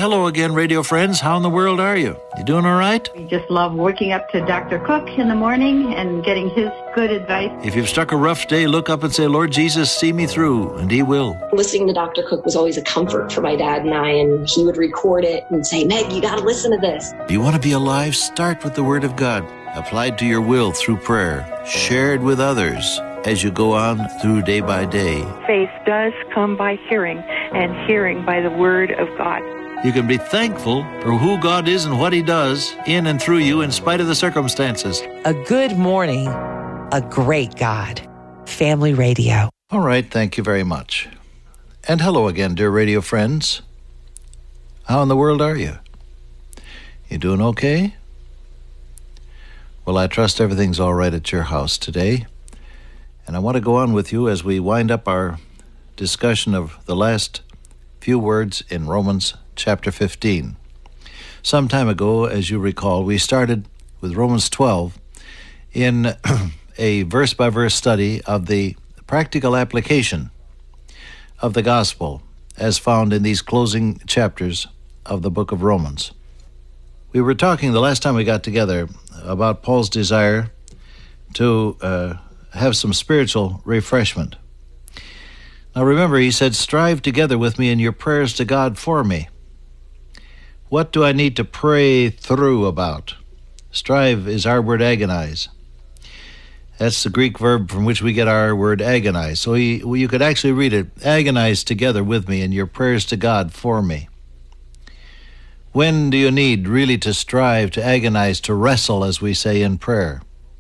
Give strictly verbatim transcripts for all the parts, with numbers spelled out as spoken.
hello again, radio friends. How in the world are you? You doing all right? We just love working up to Doctor Cook in the morning and getting his good advice. If you've struck a rough day, look up and say, Lord Jesus, see me through, and he will. Listening to Doctor Cook was always a comfort for my dad and I, and he would record it and say, Meg, you got to listen to this. If you want to be alive, start with the Word of God, applied to your will through prayer, shared with others as you go on through day by day. Faith does come by hearing, and hearing by the Word of God. You can be thankful for who God is and what he does in and through you in spite of the circumstances. A good morning, a great God. Family Radio. All right, thank you very much. And hello again, dear radio friends. How in the world are you? You doing okay? Well, I trust everything's all right at your house today. And I want to go on with you as we wind up our discussion of the last few words in Romans chapter fifteen. Some time ago, as you recall, we started with Romans twelve in a verse-by-verse study of the practical application of the gospel as found in these closing chapters of the book of Romans. We were talking the last time we got together about Paul's desire to uh, have some spiritual refreshment. Now remember, he said, strive together with me in your prayers to God for me. What do I need to pray through about? Strive is our word agonize. That's the Greek verb from which we get our word agonize. So he, well, you could actually read it, agonize together with me in your prayers to God for me. When do you need really to strive, to agonize, to wrestle, as we say in prayer?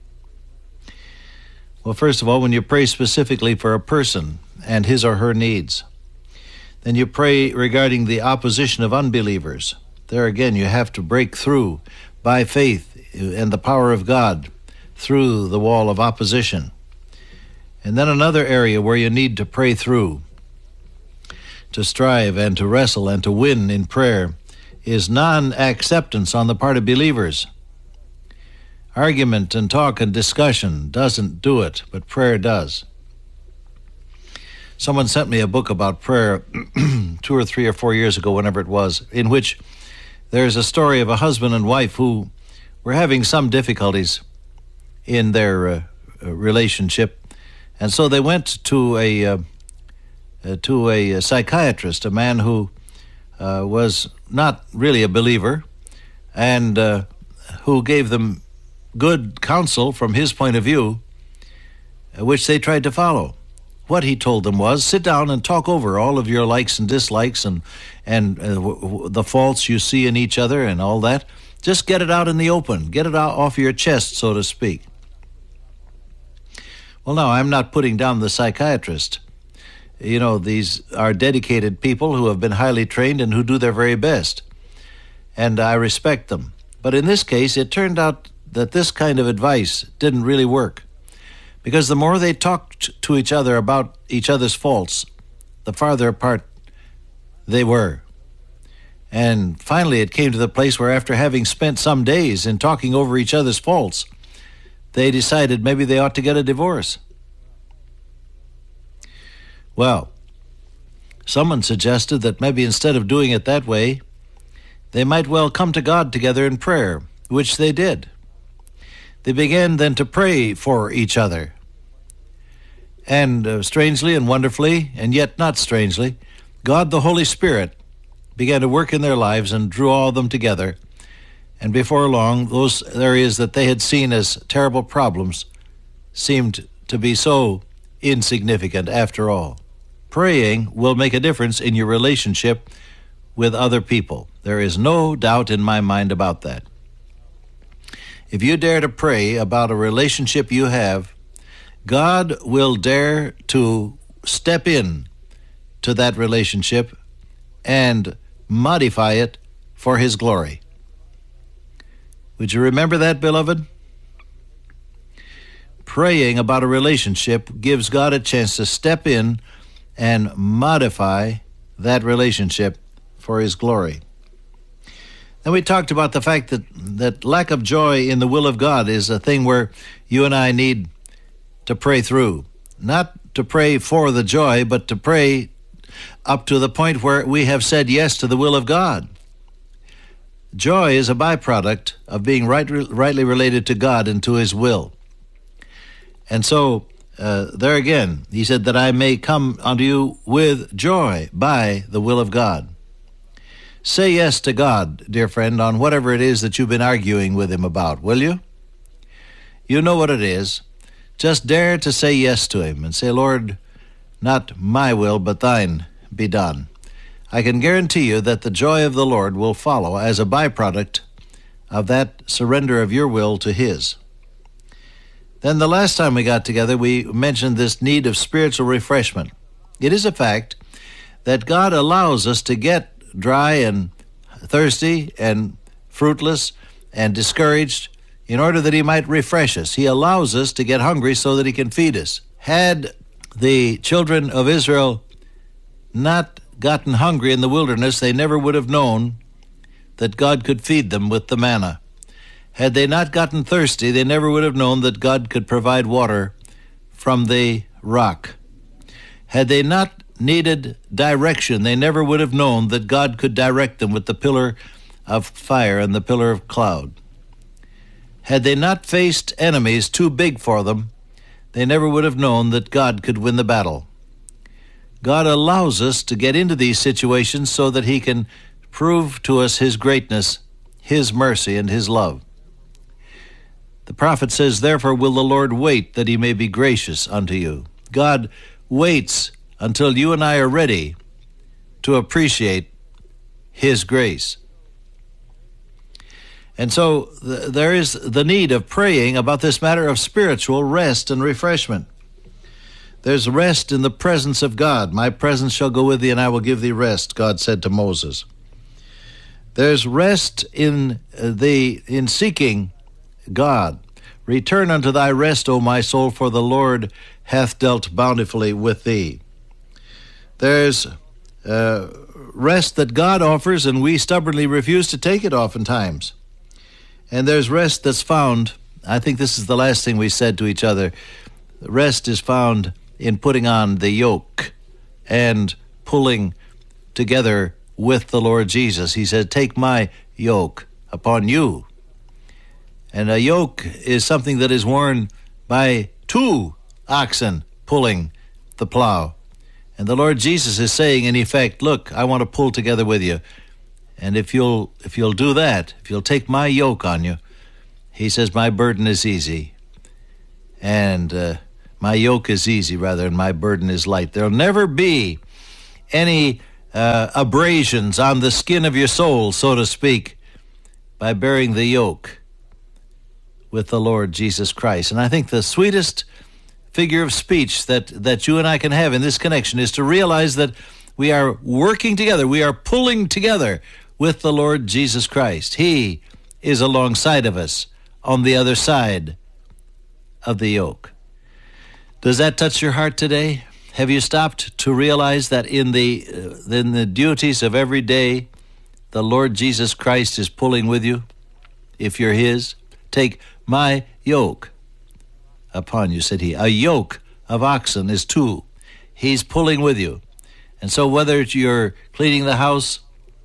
Well, first of all, when you pray specifically for a person and his or her needs, then you pray regarding the opposition of unbelievers. There again, you have to break through by faith and the power of God through the wall of opposition. And then another area where you need to pray through, to strive and to wrestle and to win in prayer, is non-acceptance on the part of believers. Argument and talk and discussion doesn't do it, but prayer does. Someone sent me a book about prayer two or three or four years ago, whenever it was, in which there's a story of a husband and wife who were having some difficulties in their uh, relationship, and so they went to a uh, uh, to a psychiatrist, a man who uh, was not really a believer, and uh, who gave them good counsel from his point of view, which they tried to follow. What he told them was, sit down and talk over all of your likes and dislikes and and uh, w- w- the faults you see in each other and all that. Just get it out in the open. Get it out off your chest, so to speak. Well, now, I'm not putting down the psychiatrist. You know, these are dedicated people who have been highly trained and who do their very best. And I respect them. But in this case, it turned out that this kind of advice didn't really work. Because the more they talked to each other about each other's faults, the farther apart they were. And finally it came to the place where, after having spent some days in talking over each other's faults, they decided maybe they ought to get a divorce. Well, someone suggested that maybe instead of doing it that way, they might well come to God together in prayer, which they did. They began then to pray for each other. And uh, strangely and wonderfully, and yet not strangely, God the Holy Spirit began to work in their lives and drew all of them together. And before long, those areas that they had seen as terrible problems seemed to be so insignificant after all. Praying will make a difference in your relationship with other people. There is no doubt in my mind about that. If you dare to pray about a relationship you have, God will dare to step in to that relationship and modify it for his glory. Would you remember that, beloved? Praying about a relationship gives God a chance to step in and modify that relationship for his glory. Then we talked about the fact that, that lack of joy in the will of God is a thing where you and I need to pray through. Not to pray for the joy, but to pray up to the point where we have said yes to the will of God. joy is a byproduct of being right, rightly related to God and to his will. And so, uh, there again, he said that I may come unto you with joy by the will of God. Say yes to God, dear friend, on whatever it is that you've been arguing with him about, will you? You know what it is. Just dare to say yes to him and say, Lord, not my will, but thine be done. I can guarantee you that the joy of the Lord will follow as a byproduct of that surrender of your will to his. Then the last time we got together, we mentioned this need of spiritual refreshment. It is a fact that God allows us to get dry and thirsty and fruitless and discouraged in order that he might refresh us. He allows us to get hungry so that he can feed us. Had the children of Israel not gotten hungry in the wilderness, they never would have known that God could feed them with the manna. Had they not gotten thirsty, they never would have known that God could provide water from the rock. Had they not needed direction, they never would have known that God could direct them with the pillar of fire and the pillar of cloud. Had they not faced enemies too big for them, they never would have known that God could win the battle. God allows us to get into these situations so that he can prove to us his greatness, his mercy, and his love. The prophet says, therefore will the Lord wait that he may be gracious unto you. God waits until you and I are ready to appreciate his grace. And so th- there is the need of praying about this matter of spiritual rest and refreshment. There's rest in the presence of God. My presence shall go with thee, and I will give thee rest, God said to Moses. There's rest in the in seeking God. Return unto thy rest, O my soul, for the Lord hath dealt bountifully with thee. There's uh, rest that God offers, and we stubbornly refuse to take it oftentimes. And there's rest that's found, I think this is the last thing we said to each other, rest is found in putting on the yoke and pulling together with the Lord Jesus. He said, take my yoke upon you. And a yoke is something that is worn by two oxen pulling the plow. And the Lord Jesus is saying, in effect, look, I want to pull together with you. And if you'll if you'll do that, if you'll take my yoke on you, he says, my burden is easy. And uh, my yoke is easy, rather, and my burden is light. There'll never be any uh, abrasions on the skin of your soul, so to speak, by bearing the yoke with the Lord Jesus Christ. And I think the sweetest figure of speech that, that you and I can have in this connection is to realize that we are working together, we are pulling together with the Lord Jesus Christ. He is alongside of us on the other side of the yoke. Does that touch your heart today? Have you stopped to realize that in the uh, in the duties of every day, the Lord Jesus Christ is pulling with you? If you're his, take my yoke upon you, said he. A yoke of oxen is two. He's pulling with you. And so whether you're cleaning the house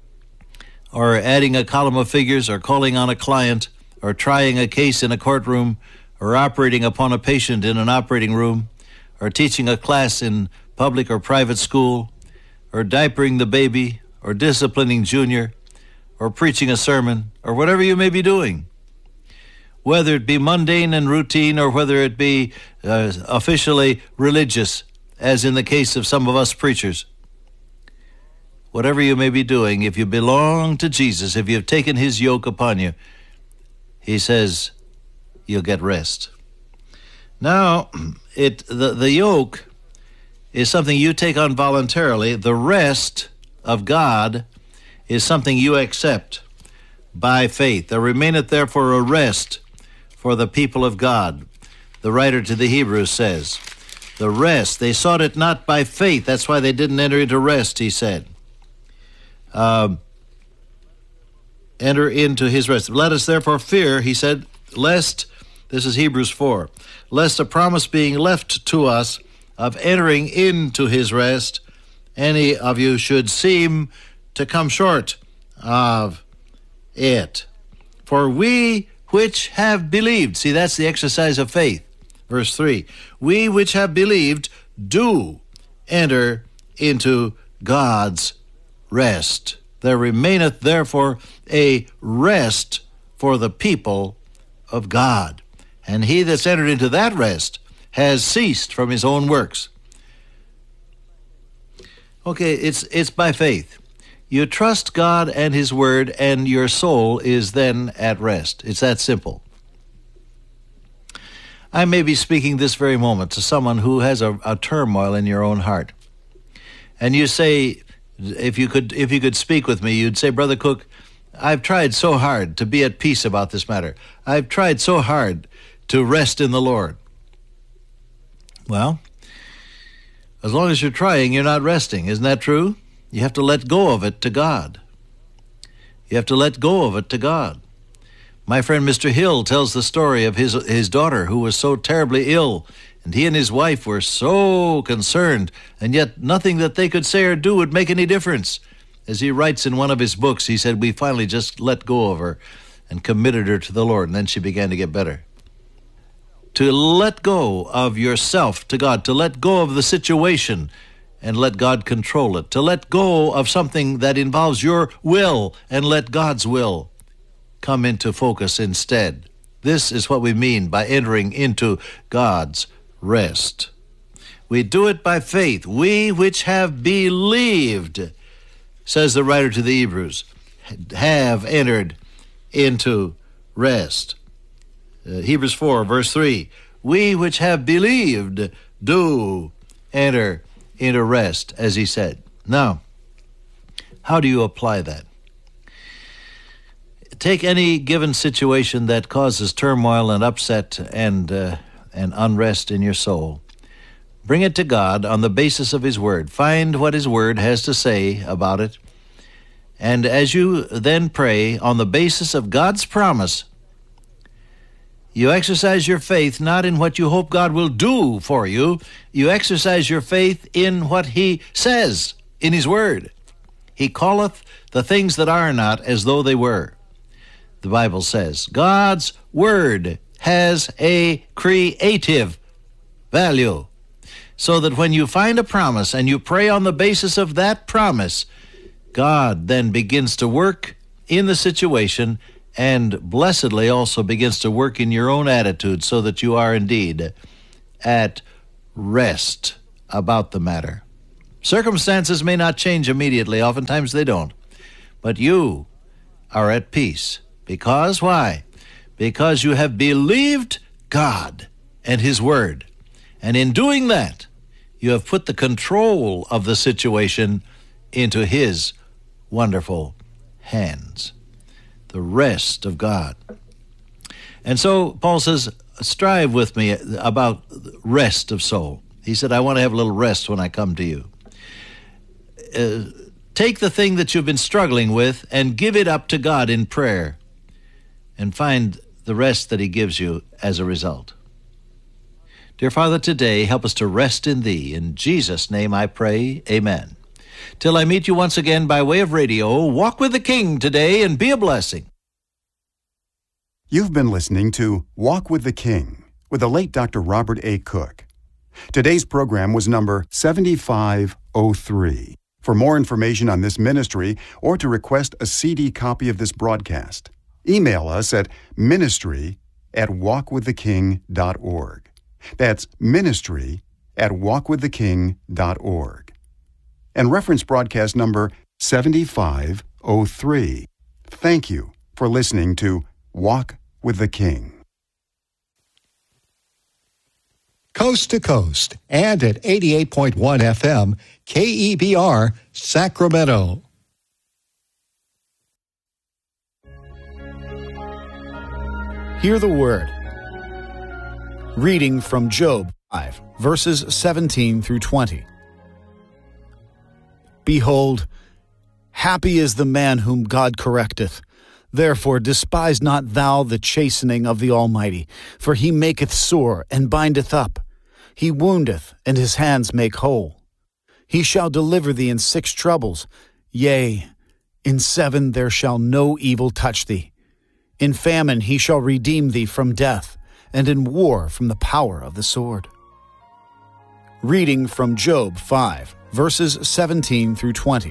or adding a column of figures or calling on a client or trying a case in a courtroom or operating upon a patient in an operating room or teaching a class in public or private school or diapering the baby or disciplining Junior or preaching a sermon or whatever you may be doing, whether it be mundane and routine or whether it be uh, officially religious, as in the case of some of us preachers. Whatever you may be doing, if you belong to Jesus, if you've taken his yoke upon you, he says you'll get rest. Now, it the, the yoke is something you take on voluntarily. The rest of God is something you accept by faith. There remaineth therefore a rest for the people of God. The writer to the Hebrews says, the rest, they sought it not by faith. That's why they didn't enter into rest, he said. Uh, enter into his rest. Let us therefore fear, he said, lest, this is Hebrews four, lest a promise being left to us of entering into his rest, any of you should seem to come short of it. For we which have believed, see, that's the exercise of faith. Verse three, we which have believed do enter into God's rest. There remaineth therefore a rest for the people of God. And he that's entered into that rest has ceased from his own works. Okay, it's it's by faith. You trust God and his word, and your soul is then at rest. It's that simple. I may be speaking this very moment to someone who has a, a turmoil in your own heart. And you say, if you could if you could speak with me, you'd say, Brother Cook, I've tried so hard to be at peace about this matter. I've tried so hard to rest in the Lord. Well, as long as you're trying, you're not resting. Isn't that true? You have to let go of it to God. You have to let go of it to God. My friend Mister Hill tells the story of his his daughter who was so terribly ill, and he and his wife were so concerned, and yet nothing that they could say or do would make any difference. As he writes in one of his books, he said, we finally just let go of her and committed her to the Lord, and then she began to get better. To let go of yourself to God, to let go of the situation and let God control it, to let go of something that involves your will and let God's will come into focus instead. This is what we mean by entering into God's rest. We do it by faith. We which have believed, says the writer to the Hebrews, have entered into rest. Uh, Hebrews four, verse three, we which have believed do enter into rest, as he said. Now, how do you apply that? Take any given situation that causes turmoil and upset and uh, and unrest in your soul. Bring it to God on the basis of his word. Find what his word has to say about it. And as you then pray on the basis of God's promise, you exercise your faith not in what you hope God will do for you. You exercise your faith in what he says in his word. He calleth the things that are not as though they were. The Bible says God's word has a creative value, so that when you find a promise and you pray on the basis of that promise, God then begins to work in the situation and blessedly also begins to work in your own attitude so that you are indeed at rest about the matter. Circumstances may not change immediately. Oftentimes they don't. But you are at peace. Because why? Because you have believed God and his word. And in doing that, you have put the control of the situation into his wonderful hands. The rest of God. And so Paul says, strive with me about rest of soul. He said, I want to have a little rest when I come to you. Uh, take the thing that you've been struggling with and give it up to God in prayer and find the rest that he gives you as a result. Dear Father, today help us to rest in thee. In Jesus' name I pray, amen. Till I meet you once again by way of radio, walk with the King today and be a blessing. You've been listening to Walk with the King with the late Doctor Robert A. Cook. Today's program was number seventy-five oh three. For more information on this ministry or to request a C D copy of this broadcast, email us at ministry at walk with the king dot org. That's ministry at walk with the king dot org. And reference broadcast number seventy-five oh three. Thank you for listening to Walk with the King. Coast to coast and at eighty-eight point one F M, K E B R, Sacramento. Hear the word. Reading from Job five, verses seventeen through twenty. Behold, happy is the man whom God correcteth. Therefore despise not thou the chastening of the Almighty, for he maketh sore and bindeth up. He woundeth, and his hands make whole. He shall deliver thee in six troubles, yea, In seven there shall no evil touch thee. In famine he shall redeem thee from death, and in war from the power of the sword. Reading from Job five, verses seventeen through twenty.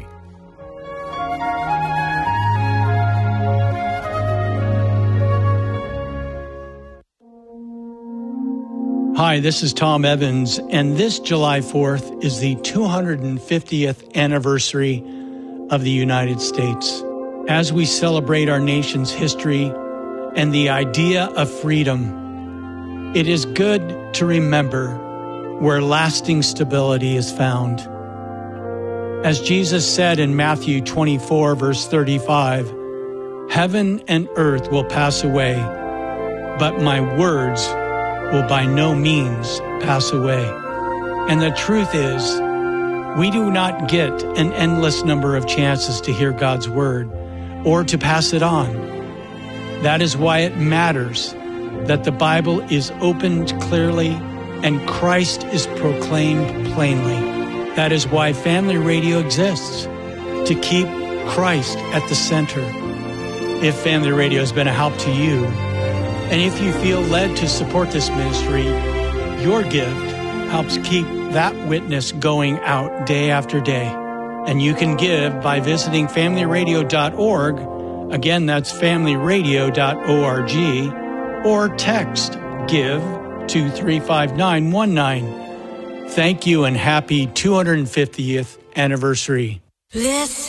Hi, this is Tom Evans, and this July fourth is the two hundred fiftieth anniversary of the United States. As we celebrate our nation's history and the idea of freedom, it is good to remember where lasting stability is found. As Jesus said in Matthew twenty-four, verse thirty-five, "Heaven and earth will pass away, but my words will by no means pass away." And the truth is, we do not get an endless number of chances to hear God's word or to pass it on. That is why it matters that the Bible is opened clearly and Christ is proclaimed plainly. That is why Family Radio exists, to keep Christ at the center. If Family Radio has been a help to you, and if you feel led to support this ministry, your gift helps keep that witness going out day after day. And you can give by visiting family radio dot org. Again, that's family radio dot org. Or text GIVE to three five nine one nine. Thank you and happy two hundred fiftieth anniversary. Listen.